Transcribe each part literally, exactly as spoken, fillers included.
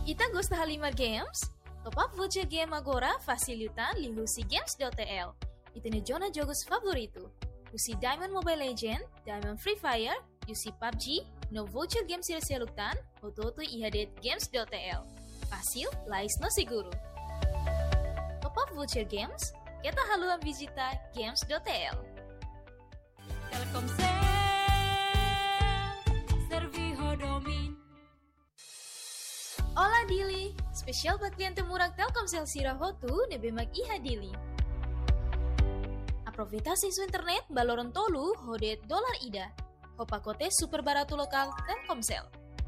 Ita gosta Halimar Games? Top up voucher game agora facilitan li husi games.tl. Ita ne jona jogos favorito. Husi Diamond Mobile Legend, Diamond Free Fire, Usi P U B G, no voucher game sila seluktan, ototo ihadet games.tl. Fácil, lais no seguro. Top up voucher games, kita haluan visita games.tl. Telkomsel, Serviho Domin. Ola Dili, spesial buat klien temurag Telkomsel Sirahotu nebemak iha Dili. Aproveita sisu internet baloron tolu hodet dolar ida. Ho pakote super barato lokal Telkomsel.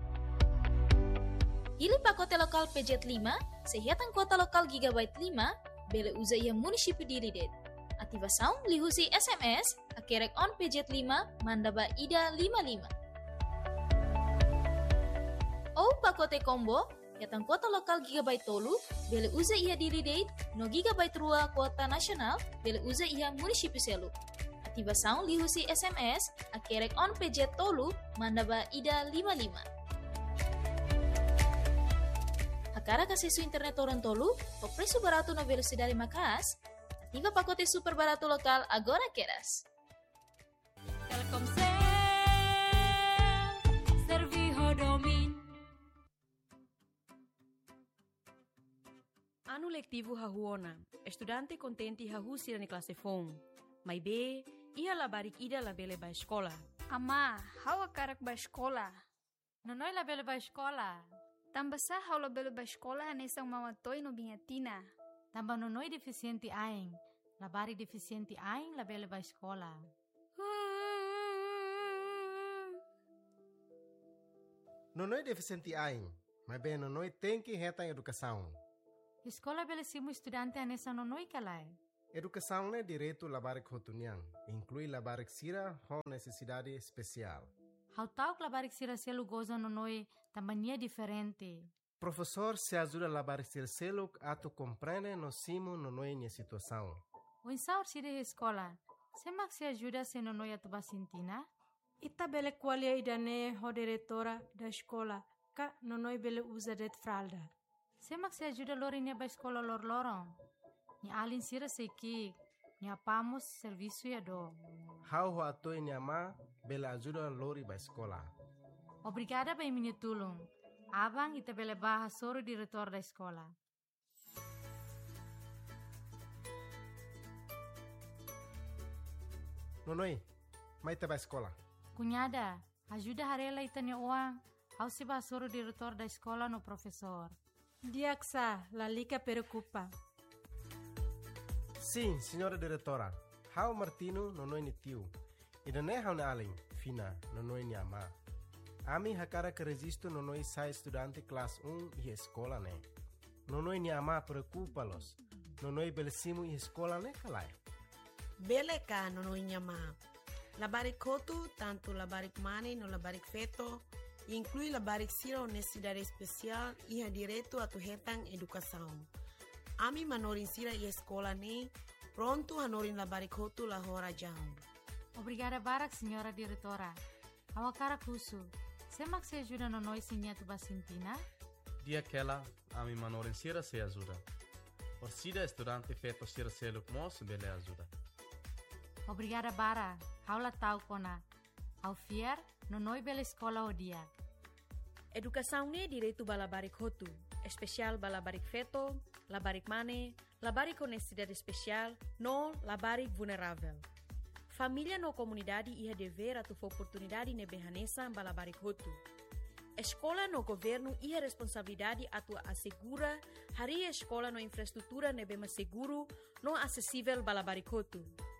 Pilih pakote lokal P J lima, sehatan kuota lokal gigabyte lima, bele uza ia munisipi Dili det. Aktiva sound lihusi S M S, akerek on P J lima, mandaba ida lima lima. Oh pakote combo, yatan kuota lokal gigabyte tolu, bele uza iha Dili date, no gigabyte rua kuota nasional, bele uza iha munisipi selu. Aktiva sound lihusi S M S, akerek on P J tolu, mandaba ida lima lima. Hakara kasisu internet orang tolu, o preço barato na velocidade makas, ativa pacote super barato lokal agora queras. Telkomsel, Serviho Domin. Ano letivo hahuona, estudante contente hahusi na classe fom. Mai be, ia labarik ida labele ba escola. Ama, hawa karak ba escola? Nonoi labele ba escola? Tambah sah haula belo ba escola nesang mamatoy no bingatina. Tambah nonoi deficiente aing. Labari deficiente aing labele ba escola. Nonoi deficiente aing, mas bem nonoi tem que reta em educação. Escola bele simu estudante anessa nonoi kalai. Educação é direito labarik hotuniang, inclui labarik sira com necessidade especial. How tau labarik sira selu goza nonoi tambania diferente. Professor se ajuda labarik sira selu ato compreende no simo nonoi nia situação. O insaur sira escola, semak se ajuda se nonoi atuba sintina? Ita bele qualia idane ho diretora da escola, ka nonoi bele usa det fralda. Semak se ajuda lori nia ba escola lor lorong. Ni alin sira seiki, ni apamos serviço ya do. How ho atoi nia ma bele ajuda lori ba escola. Obrigada ba minha tulung. Abang ita bele baha soro diretor da escola. Nonoi, mai te ba escola. Cunhada, ajuda harela ita nia uang. Au se ba soro diretor da escola no professor. Diaksa, la lica preocupa. Sim, senhora diretora. How Martino nonoi ni tiu. Ida ne how na alin, fina nonoi ni ama. Ami hakara que registro nonoi sai estudante classe um e escola ne. Nonoi ni ama preocupa-los. Nonoi belesimu e escola ne kalai. Bele ka nonoi ni ama. Labarik kotu, tanto labarik mani no labarik feto, inclui labarik sira necessidade especial e ha direito a tu hetang educação. Ami manorin sira e escola ne, pronto hanorin labarik kotu la hora jam. Obrigada barak, senhora diretora. Awakara kusu. Semak se ajuda no noi sinha tu basintina? Dia aquela, a mi manorin sira se ajuda. Por sida estudante feto sira seluk mos bele ajuda. Obrigada bara. Haula tau kona. Au fier, no noi bela escola o dia. Educação ne direito ba labarik hotu, especial ba labarik feto, labarik mane, labarik com necessidade especial, no labarik vulnerável. Família no comunidade ia dever a tu oportunidade ne behanesa ba labarik hotu. Escola no governo ia responsabilidade a tu assegura hari escola no infraestrutura ne bema seguro no acessível ba labarik hotu.